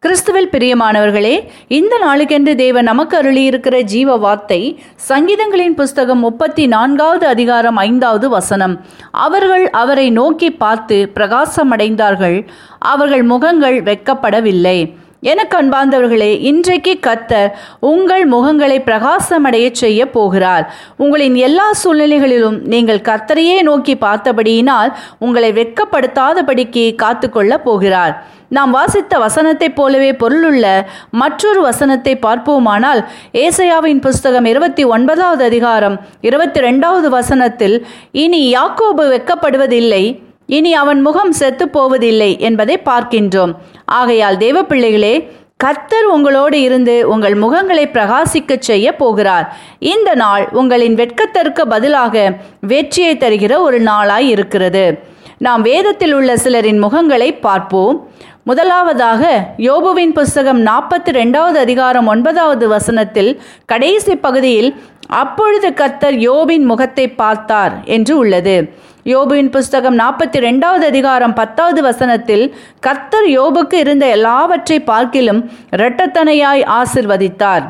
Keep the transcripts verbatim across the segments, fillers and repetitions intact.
கிறிஸ்துவில் பிரியமானவர்களே, இந்த நாளுக்கென்று தேவன் நமக்கு அருளியிருக்கிற ஜீவ வார்த்தை சங்கீதங்களின் புஸ்தகம் முப்பத்தி நான்காவது அதிகாரம் ஐந்தாவது வசனம். அவர்கள் அவரை நோக்கி பார்த்து பிரகாசமடைந்தார்கள், அவர்கள் முகங்கள் வெட்கப்படவில்லை. எனக்கு அன்பார்ந்தவர்களே, இன்றைக்கு கர்த்தர் உங்கள் முகங்களை பிரகாசமடைய செய்ய போகிறார். உங்களின் எல்லா சூழ்நிலைகளிலும் நீங்கள் கர்த்தரையே நோக்கி பார்த்தபடியினால் உங்களை வெட்கப்படுத்தாதபடிக்கு காத்து கொள்ள போகிறார். நாம் வாசித்த வசனத்தைப் போலவே பொருளுள்ள மற்றொரு வசனத்தை பார்ப்போமானால், ஏசாயாவின் புஸ்தகம் இருபத்தி ஒன்பதாவது அதிகாரம் இருபத்தி ரெண்டாவது வசனத்தில், இனி யாக்கோபு வெட்கப்படுவதில்லை, இனி அவன் முகம் செத்து போவதில்லை என்பதை பார்க்கின்றோம். ஆகையால் தேவ பிள்ளைகளே, கர்த்தர் உங்களோடு இருந்து உங்கள் முகங்களை பிரகாசிக்க செய்ய போகிறார். இந்த நாள் உங்களின் வெட்கத்திற்கு பதிலாக வெற்றியை தருகிற ஒரு நாளாய் இருக்கிறது. நாம் வேதத்தில் உள்ள சிலரின் முகங்களை பார்ப்போம். முதலாவதாக யோபுவின் புஸ்தகம் நாற்பத்தி ரெண்டாவது அதிகாரம் ஒன்பதாவது வசனத்தில் கடைசி பகுதியில், அப்பொழுது கர்த்தர் யோபின் முகத்தை பார்த்தார் என்று உள்ளது. யோபுவின் புஸ்தகம் நாற்பத்தி ரெண்டாவது அதிகாரம் பத்தாவது வசனத்தில், கர்த்தர் யோபுக்கு இருந்த எல்லாவற்றை பார்க்கிலும் இரட்டத்தனையாய் ஆசிர்வதித்தார்.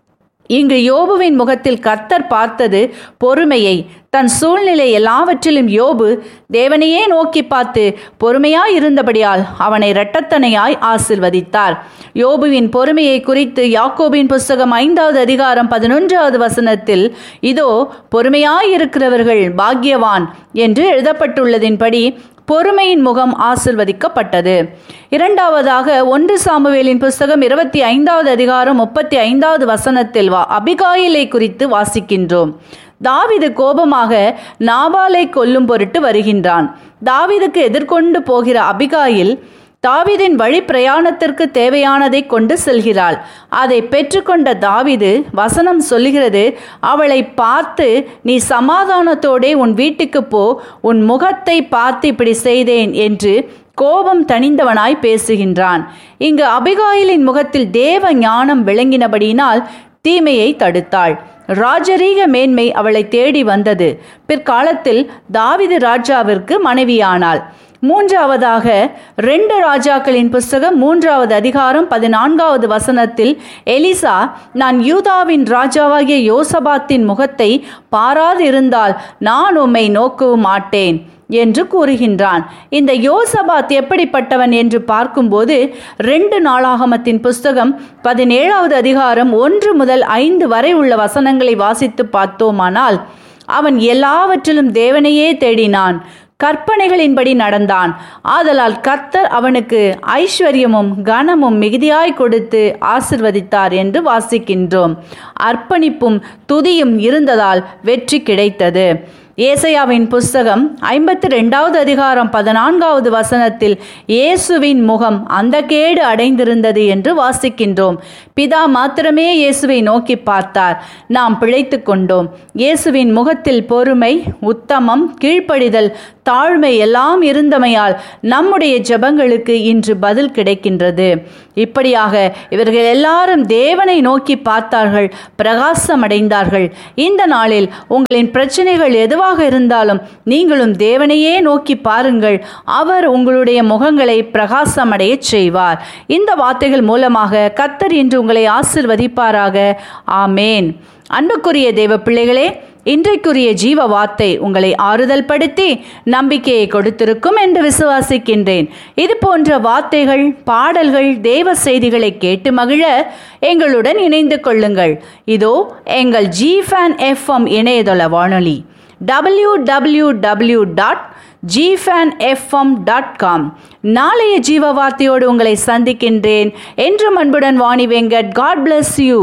இங்கு யோபுவின் முகத்தில் கர்த்தர் பார்த்தது பொறுமையை. தன் சூழ்நிலை எல்லாவற்றிலும் யோபு தேவனையே நோக்கி பார்த்து பொறுமையாய் இருந்தபடியால் அவனை இரட்டத்தனையாய் ஆசிர்வதித்தார். யோபுவின் பொறுமையை குறித்து யாக்கோபின் புஸ்தகம் ஐந்தாவது அதிகாரம் பதினொன்றாவது வசனத்தில், இதோ பொறுமையாய் இருக்கிறவர்கள் பாக்கியவான் என்று எழுதப்பட்டுள்ளதின்படி பொறுமையின் முகம் ஆசிர்வதிக்கப்பட்டது. இரண்டாவதாக ஒன்று சாமுவேலின் புஸ்தகம் இருபத்தி ஐந்தாவது அதிகாரம் முப்பத்தி ஐந்தாவது வசனத்தில் வா அபிகாயிலை குறித்து வாசிக்கின்றோம். தாவீது கோபமாக நாபாலை கொல்லும் பொருட்டு வருகின்றான். தாவீதுக்கு எதிர்கொண்டு போகிற அபிகாயில் தாவீதின் வழி பிரயாணத்திற்கு தேவையானதை கொண்டு செல்கிறாள். அதை பெற்றுக்கொண்ட தாவீது, வசனம் சொல்லுகிறது, அவளை பார்த்து, நீ சமாதானத்தோடே உன் வீட்டுக்கு போ, உன் முகத்தை பார்த்து இப்படி செய்தேன் என்று கோபம் தணிந்தவனாய் பேசுகின்றான். இங்கு அபிகாயிலின் முகத்தில் தேவ ஞானம் விளங்கினபடியினால் தீமையை தடுத்தாள். ராஜரீக மேன்மை அவளை தேடி வந்தது. பிற்காலத்தில் தாவீது ராஜாவிற்கு மனைவியானாள். மூன்றாவதாக ரெண்டு ராஜாக்களின் புஸ்தகம் மூன்றாவது அதிகாரம் பதினான்காவது வசனத்தில், எலிசா, நான் யூதாவின் ராஜாவாகிய யோசபாத்தின் முகத்தை பாராது இருந்தால் நான் உம்மை நோக்கவும் மாட்டேன் என்று கூறுகின்றான். இந்த யோசபாத் எப்படிப்பட்டவன் என்று பார்க்கும்போது, ரெண்டு நாளாகமத்தின் புஸ்தகம் பதினேழாவது அதிகாரம் ஒன்று முதல் ஐந்து வரை உள்ள வசனங்களை வாசித்து பார்த்தோமானால், அவன் எல்லாவற்றிலும் தேவனையே தேடினான், கற்பனைகளின்படி நடந்தான். ஆதலால் கர்த்தர் அவனுக்கு ஐஸ்வர்யமும் கனமும் மிகுதியாய் கொடுத்து ஆசிர்வதித்தார் என்று வாசிக்கின்றோம். அர்ப்பணிப்பும் துதியும் இருந்ததால் வெற்றி கிடைத்தது. ஏசாயாவின் புஸ்தகம் ஐம்பத்தி ரெண்டாவது அதிகாரம் பதினான்காவது வசனத்தில், இயேசுவின் முகம் அந்த கேடு அடைந்திருந்தது என்று வாசிக்கின்றோம். பிதா மாத்திரமே இயேசுவை நோக்கி பார்த்தார், நாம் பிழைத்து கொண்டோம். இயேசுவின் முகத்தில் பொறுமை, உத்தமம், கீழ்ப்படிதல், தாழ்மை எல்லாம் இருந்தமையால் நம்முடைய ஜெபங்களுக்கு இன்று பதில் கிடைக்கின்றது. இப்படியாக இவர்கள் எல்லாரும் தேவனை நோக்கி பார்த்தார்கள், பிரகாசமடைந்தார்கள். இந்த நாளில் உங்களின் பிரச்சனைகள் எதுவாக இருந்தாலும் நீங்களும் தேவனையே நோக்கி பாருங்கள், அவர் உங்களுடைய முகங்களை பிரகாசமடைய செய்வார். இந்த வார்த்தைகள் மூலமாக கர்த்தர் இன்று உங்களை ஆசிர்வதிப்பாராக. ஆமேன். அன்புக்குரிய தேவ பிள்ளைகளே, இன்றைக்குரிய ஜீவ வார்த்தை உங்களை ஆறுதல் படுத்தி நம்பிக்கையை கொடுத்திருக்கும் என்று விசுவாசிக்கின்றேன். இது போன்ற வார்த்தைகள், பாடல்கள், தேவ செய்திகளை கேட்டு மகிழ எங்களுடன் இணைந்து கொள்ளுங்கள். இதோ எங்கள் ஜிஃபேன் எஃப்எம் இணையதள வானொலி W W W dot ஜிஃபேன் FM dot com. நாளைய ஜீவ வார்த்தையோடு உங்களை சந்திக்கின்றேன். என்றும் அன்புடன் Vani Venkat. God bless you.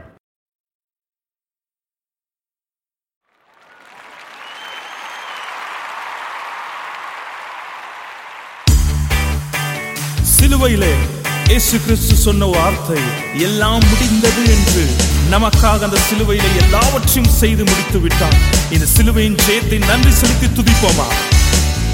சிலுவையிலே இயேசு கிறிஸ்து சொன்ன வார்த்தை, எல்லாம் முடிந்தது என்று. நமக்காக அந்த சிலுவையிலே எல்லாவற்றையும் செய்து முடித்து விட்டார். இந்த சிலுவையின் ஜெயத்தை நன்றி செலுத்தி துதிப்போமா?